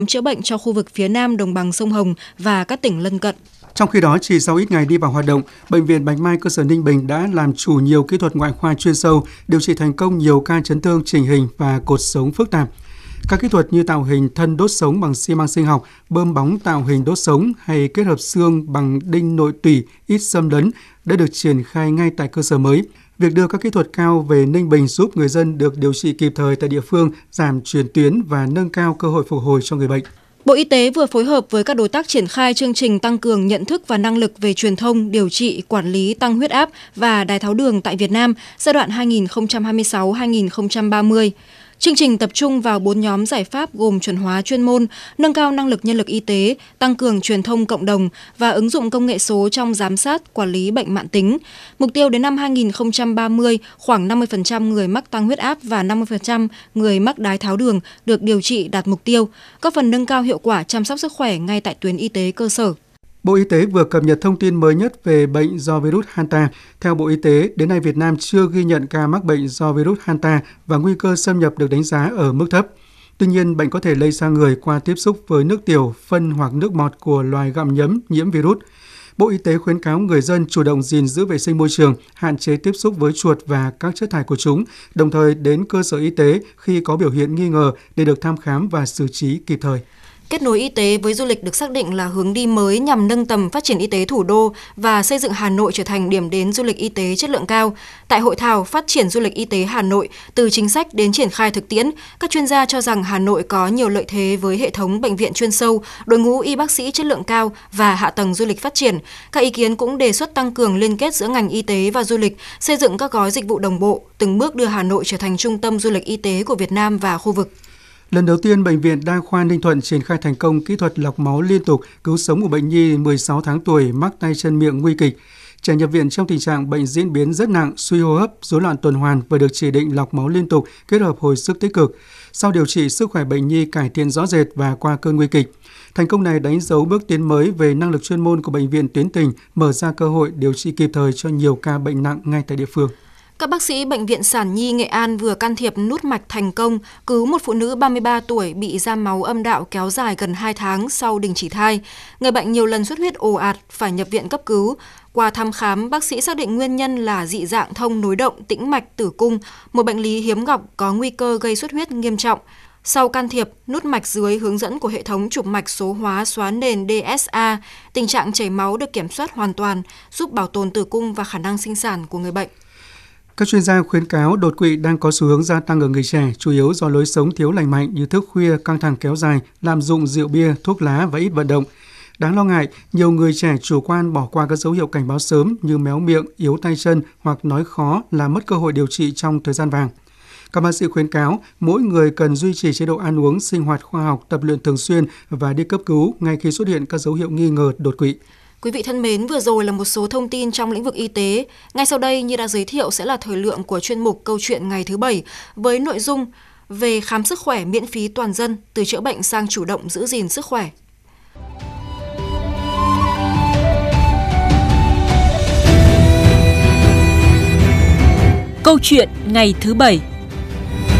chữa bệnh cho khu vực phía Nam đồng bằng sông Hồng và các tỉnh lân cận. Trong khi đó, chỉ sau ít ngày đi vào hoạt động, Bệnh viện Bạch Mai cơ sở Ninh Bình đã làm chủ nhiều kỹ thuật ngoại khoa chuyên sâu, điều trị thành công nhiều ca chấn thương chỉnh hình và cột sống phức tạp. Các kỹ thuật như tạo hình thân đốt sống bằng xi măng sinh học, bơm bóng tạo hình đốt sống hay kết hợp xương bằng đinh nội tủy ít xâm lấn đã được triển khai ngay tại cơ sở mới. Việc đưa các kỹ thuật cao về Ninh Bình giúp người dân được điều trị kịp thời tại địa phương, giảm chuyển tuyến và nâng cao cơ hội phục hồi cho người bệnh. Bộ Y tế vừa phối hợp với các đối tác triển khai chương trình tăng cường nhận thức và năng lực về truyền thông, điều trị, quản lý tăng huyết áp và đái tháo đường tại Việt Nam giai đoạn 2026-2030. Chương trình tập trung vào 4 nhóm giải pháp gồm chuẩn hóa chuyên môn, nâng cao năng lực nhân lực y tế, tăng cường truyền thông cộng đồng và ứng dụng công nghệ số trong giám sát, quản lý bệnh mãn tính. Mục tiêu đến năm 2030, khoảng 50% người mắc tăng huyết áp và 50% người mắc đái tháo đường được điều trị đạt mục tiêu, góp phần nâng cao hiệu quả chăm sóc sức khỏe ngay tại tuyến y tế cơ sở. Bộ Y tế vừa cập nhật thông tin mới nhất về bệnh do virus Hanta. Theo Bộ Y tế, đến nay Việt Nam chưa ghi nhận ca mắc bệnh do virus Hanta và nguy cơ xâm nhập được đánh giá ở mức thấp. Tuy nhiên, bệnh có thể lây sang người qua tiếp xúc với nước tiểu, phân hoặc nước bọt của loài gặm nhấm nhiễm virus. Bộ Y tế khuyến cáo người dân chủ động gìn giữ vệ sinh môi trường, hạn chế tiếp xúc với chuột và các chất thải của chúng, đồng thời đến cơ sở y tế khi có biểu hiện nghi ngờ để được thăm khám và xử trí kịp thời. Kết nối y tế với du lịch được xác định là hướng đi mới nhằm nâng tầm phát triển y tế thủ đô và xây dựng Hà Nội trở thành điểm đến du lịch y tế chất lượng cao. Tại hội thảo Phát triển du lịch y tế Hà Nội từ chính sách đến triển khai thực tiễn, các chuyên gia cho rằng Hà Nội có nhiều lợi thế với hệ thống bệnh viện chuyên sâu, đội ngũ y bác sĩ chất lượng cao và hạ tầng du lịch phát triển. Các ý kiến cũng đề xuất tăng cường liên kết giữa ngành y tế và du lịch, xây dựng các gói dịch vụ đồng bộ, từng bước đưa Hà Nội trở thành trung tâm du lịch y tế của Việt Nam và khu vực. Lần đầu tiên, Bệnh viện Đa khoa Ninh Thuận triển khai thành công kỹ thuật lọc máu liên tục cứu sống một bệnh nhi 16 tháng tuổi mắc tay chân miệng nguy kịch. Trẻ nhập viện trong tình trạng bệnh diễn biến rất nặng, suy hô hấp, rối loạn tuần hoàn và được chỉ định lọc máu liên tục kết hợp hồi sức tích cực. Sau điều trị, sức khỏe bệnh nhi cải thiện rõ rệt và qua cơn nguy kịch. Thành công này đánh dấu bước tiến mới về năng lực chuyên môn của bệnh viện tuyến tỉnh, mở ra cơ hội điều trị kịp thời cho nhiều ca bệnh nặng ngay tại địa phương. Các bác sĩ Bệnh viện Sản Nhi Nghệ An vừa can thiệp nút mạch thành công, cứu một phụ nữ 33 tuổi bị ram máu âm đạo kéo dài gần 2 tháng sau đình chỉ thai. Người bệnh nhiều lần xuất huyết ồ ạt, phải nhập viện cấp cứu. Qua thăm khám, bác sĩ xác định nguyên nhân là dị dạng thông nối động tĩnh mạch tử cung, một bệnh lý hiếm gặp có nguy cơ gây xuất huyết nghiêm trọng. Sau can thiệp, nút mạch dưới hướng dẫn của hệ thống chụp mạch số hóa xóa nền DSA, tình trạng chảy máu được kiểm soát hoàn toàn, giúp bảo tồn tử cung và khả năng sinh sản của người bệnh. Các chuyên gia khuyến cáo đột quỵ đang có xu hướng gia tăng ở người trẻ, chủ yếu do lối sống thiếu lành mạnh như thức khuya, căng thẳng kéo dài, lạm dụng rượu bia, thuốc lá và ít vận động. Đáng lo ngại, nhiều người trẻ chủ quan bỏ qua các dấu hiệu cảnh báo sớm như méo miệng, yếu tay chân hoặc nói khó làm mất cơ hội điều trị trong thời gian vàng. Các bác sĩ khuyến cáo mỗi người cần duy trì chế độ ăn uống, sinh hoạt khoa học, tập luyện thường xuyên và đi cấp cứu ngay khi xuất hiện các dấu hiệu nghi ngờ đột quỵ. Quý vị thân mến, vừa rồi là một số thông tin trong lĩnh vực y tế. Ngay sau đây, như đã giới thiệu, sẽ là thời lượng của chuyên mục Câu chuyện ngày thứ 7 với nội dung về khám sức khỏe miễn phí toàn dân, từ chữa bệnh sang chủ động giữ gìn sức khỏe. Câu chuyện ngày thứ 7.